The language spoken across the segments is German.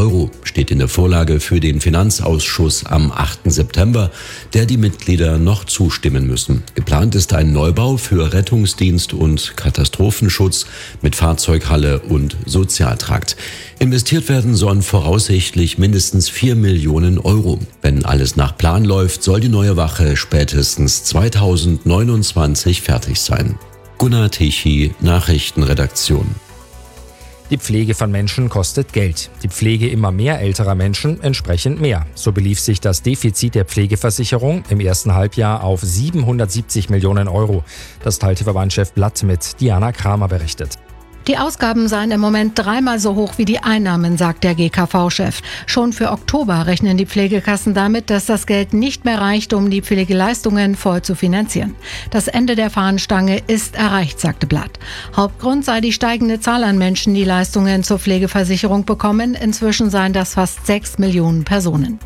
Euro, steht in der Vorlage für den Finanzausschuss am 8. September, der die Mitglieder noch zustimmen müssen. Geplant ist ein Neubau für Rettungsdienst und Katastrophenschutz mit Fahrzeughalle und Sozialtrakt. Investiert werden sollen voraussichtlich mindestens 4 Millionen Euro. Wenn alles nach Plan läuft, soll die neue Wache spätestens 2029 fertig sein. Gunnar Tichy, Nachrichtenredaktion. Die Pflege von Menschen kostet Geld. Die Pflege immer mehr älterer Menschen entsprechend mehr. So belief sich das Defizit der Pflegeversicherung im ersten Halbjahr auf 770 Millionen Euro. Das teilte Verbandschef Blatt mit. Diana Kramer berichtet. Die Ausgaben seien im Moment 3-mal so hoch wie die Einnahmen, sagt der GKV-Chef. Schon für Oktober rechnen die Pflegekassen damit, dass das Geld nicht mehr reicht, um die Pflegeleistungen voll zu finanzieren. Das Ende der Fahnenstange ist erreicht, sagte Blatt. Hauptgrund sei die steigende Zahl an Menschen, die Leistungen zur Pflegeversicherung bekommen. Inzwischen seien das fast 6 Millionen Personen.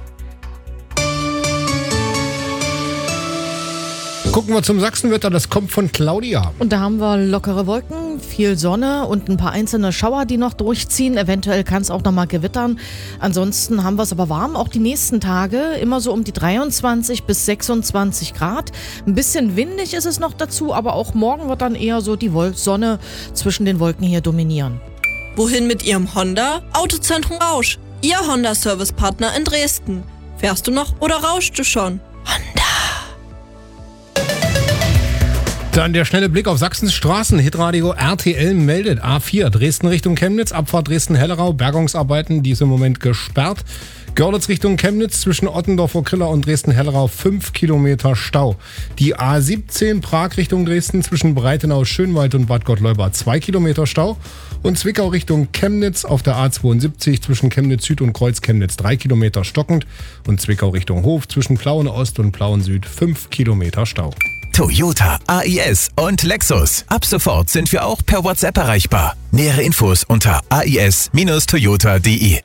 Gucken wir zum Sachsenwetter, das kommt von Claudia. Und da haben wir lockere Wolken, viel Sonne und ein paar einzelne Schauer, die noch durchziehen. Eventuell kann es auch noch mal gewittern. Ansonsten haben wir es aber warm, auch die nächsten Tage. Immer so um die 23 bis 26 Grad. Ein bisschen windig ist es noch dazu, aber auch morgen wird dann eher so die Sonne zwischen den Wolken hier dominieren. Wohin mit Ihrem Honda? Autozentrum Rausch. Ihr Honda-Service-Partner in Dresden. Fährst du noch oder rauschst du schon? Honda. Dann der schnelle Blick auf Sachsens Straßen. Hitradio RTL meldet A4 Dresden Richtung Chemnitz, Abfahrt Dresden-Hellerau, Bergungsarbeiten, die ist im Moment gesperrt. Görlitz Richtung Chemnitz zwischen Ottendorf-Okrilla und Dresden-Hellerau 5 Kilometer Stau. Die A17 Prag Richtung Dresden zwischen Breitenau, Schönwald und Bad Gottleuba 2 Kilometer Stau. Und Zwickau Richtung Chemnitz auf der A72 zwischen Chemnitz Süd und Kreuz Chemnitz 3 Kilometer stockend. Und Zwickau Richtung Hof zwischen Plauen Ost und Plauen Süd 5 Kilometer Stau. Toyota, AIS und Lexus. Ab sofort sind wir auch per WhatsApp erreichbar. Nähere Infos unter ais-toyota.de.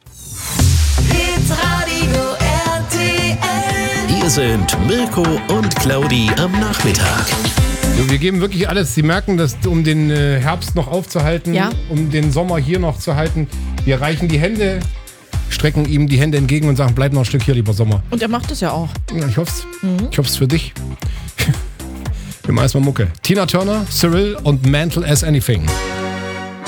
Hier sind Mirko und Claudi am Nachmittag. So, wir geben wirklich alles. Sie merken, dass um den Herbst noch aufzuhalten, um den Sommer hier noch zu halten, wir reichen die Hände, strecken ihm die Hände entgegen und sagen, bleib noch ein Stück hier, lieber Sommer. Und er macht es ja auch. Ja, ich hoff's. Ich hoff's für dich. Wir machen erstmal Mucke. Tina Turner, Cyril und Mental as Anything.